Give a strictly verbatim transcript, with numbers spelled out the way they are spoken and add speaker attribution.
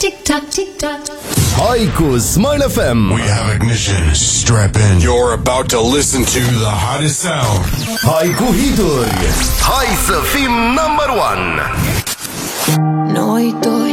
Speaker 1: Tick-tock, tick-tock.
Speaker 2: Hai cu Smile F M.
Speaker 3: We have ignition. Strap in. You're about to listen to the hottest sound.
Speaker 2: Hai cu hituri. Hai să fim number one.
Speaker 4: Noi doi